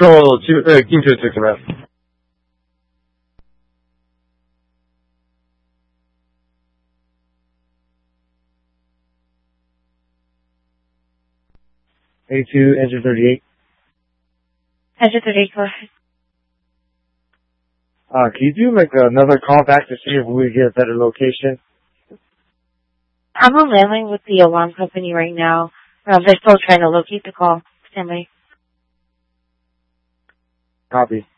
Patrol, Team 206 arrest. A2, engine 38. Engine 38, go ahead. Can you do like another call back to see if we get a better location? I'm on landing with the alarm company right now. They're still trying to locate the call. Stand by. Copy.